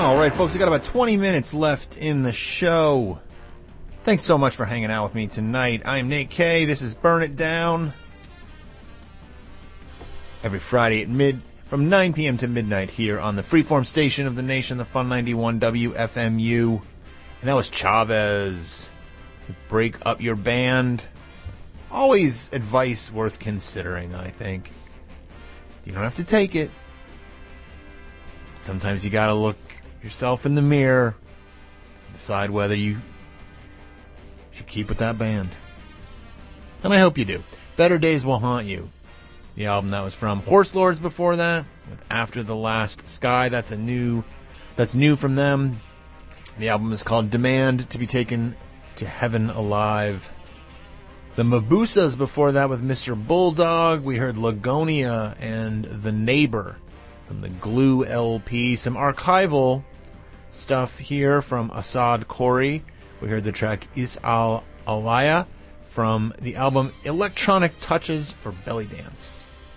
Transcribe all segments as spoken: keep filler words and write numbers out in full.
All right, folks, we got about twenty minutes left in the show. Thanks so much for hanging out with me tonight. I'm Nate K. This is Burn It Down. Every Friday at mid from nine p.m. to midnight here on the freeform station of the nation, the Fun ninety-one W F M U. And that was Chavez. Break Up Your Band. Always advice worth considering, I think. You don't have to take it. Sometimes you gotta look yourself in the mirror, decide whether you should keep with that band. And I hope you do. Better Days Will Haunt You. The album that was from Horse Lords before that, with After the Last Sky. That's a new, that's new from them. The album is called Demand to be Taken to Heaven Alive. The Mabusas before that with Mister Bulldog. We heard Lagonia and The Neighbor from the Glue L P. Some archival stuff here from Assad Khoury. We heard the track Is Al Alaya from the album Electronic Touches for Belly Dance.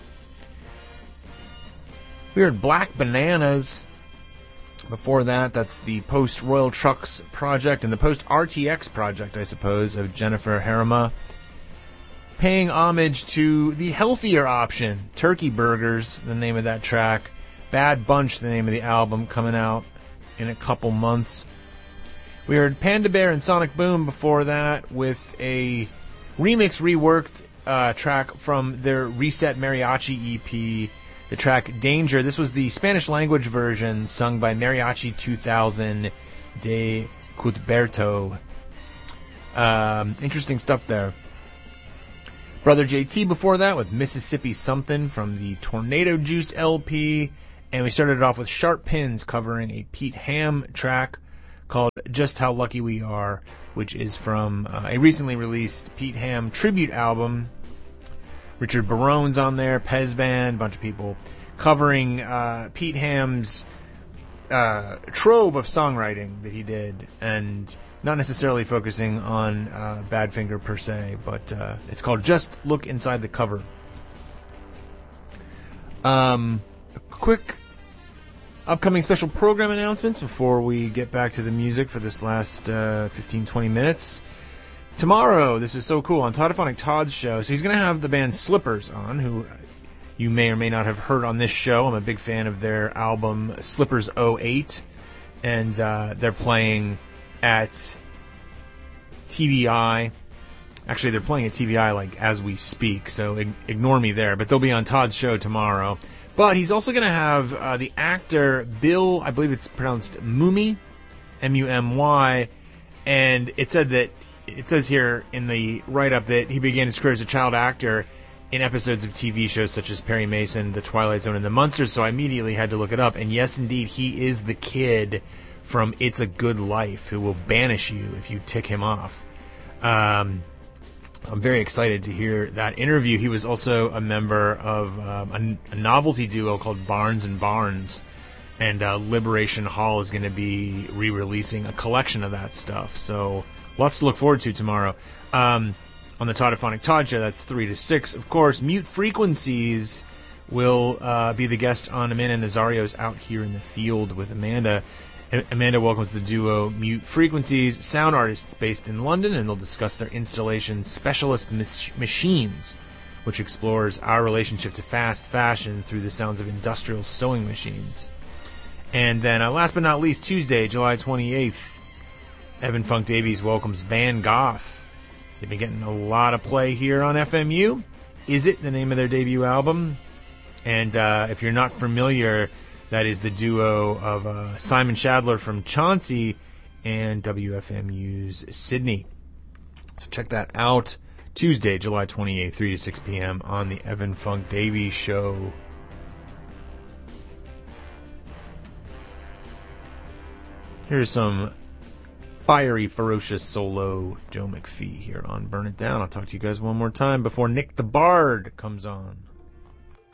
We heard Black Bananas. Before that, that's the post-Royal Trucks project and the post-R T X project, I suppose, of Jennifer Harima. Paying homage to the healthier option, Turkey Burgers, the name of that track. Bad Bunch, the name of the album, coming out in a couple months. We heard Panda Bear and Sonic Boom before that with a remix reworked uh, track from their Reset Mariachi E P, the track Danger. This was the Spanish language version sung by Mariachi two thousand de Cuthberto. Um, interesting stuff there. Brother J T before that with Mississippi Something from the Tornado Juice L P. And we started it off with Sharp Pins covering a Pete Ham track called Just How Lucky We Are, which is from uh, a recently released Pete Ham tribute album. Richard Barone's on there, Pez Band, a bunch of people covering uh, Pete Ham's uh, trove of songwriting that he did, and not necessarily focusing on uh, Badfinger per se, but uh, it's called Just Look Inside the Cover. Um, a quick upcoming special program announcements before we get back to the music for this last uh, fifteen to twenty minutes. Tomorrow, this is so cool, on Toddophonic Todd's show, so he's going to have the band Slippers on, who you may or may not have heard on this show. I'm a big fan of their album Slippers oh eight, and uh, they're playing at T V I. Actually, they're playing at T V I like as we speak, so ig- ignore me there, but they'll be on Todd's show tomorrow. But he's also going to have uh, the actor Bill, I believe it's pronounced Mumy, M U M Y, and it said that It says here in the write-up that he began his career as a child actor in episodes of T V shows such as Perry Mason, The Twilight Zone, and The Munsters, so I immediately had to look it up. And yes, indeed, he is the kid from It's a Good Life who will banish you if you tick him off. Um, I'm very excited to hear that interview. He was also a member of um, a, a novelty duo called Barnes and Barnes, and uh, Liberation Hall is going to be re-releasing a collection of that stuff, so lots to look forward to tomorrow. Um, on the Toddophonic Todd Show, that's three to six. Of course, Mute Frequencies will uh, be the guest on Amanda Nazario's Out Here in the Field with Amanda. Amanda welcomes the duo Mute Frequencies, sound artists based in London, and they'll discuss their installation Specialist Mach- Machines, which explores our relationship to fast fashion through the sounds of industrial sewing machines. And then, uh, last but not least, Tuesday, July twenty-eighth, Evan Funk Davies welcomes Van Goth. They've been getting a lot of play here on F M U. Is It, the name of their debut album? And uh, if you're not familiar, that is the duo of uh, Simon Shadler from Chauncey and W F M U's Sydney. So check that out. Tuesday, July twenty-eighth, three to six p.m. on the Evan Funk Davies Show. Here's some fiery, ferocious solo Joe McPhee here on Burn It Down. I'll talk to you guys one more time before Nick the Bard comes on.